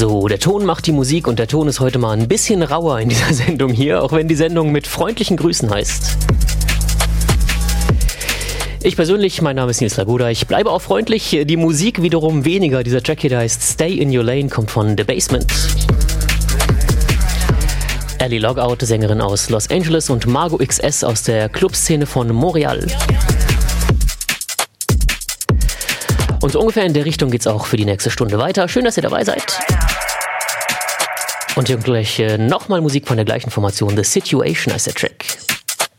So, der Ton macht die Musik und der Ton ist heute mal ein bisschen rauer in dieser Sendung hier, auch wenn die Sendung mit freundlichen Grüßen heißt. Ich persönlich, mein Name ist Nils Lagoda, ich bleibe auch freundlich, die Musik wiederum weniger. Dieser Track hier, der heißt Stay in Your Lane, kommt von The Basement. Ellie Logout, Sängerin aus Los Angeles, und Margot XS aus der Clubszene von Montreal. Und so ungefähr in der Richtung geht's auch für die nächste Stunde weiter. Schön, dass ihr dabei seid. Und hier gleich nochmal Musik von der gleichen Formation. The Situation heißt der Track.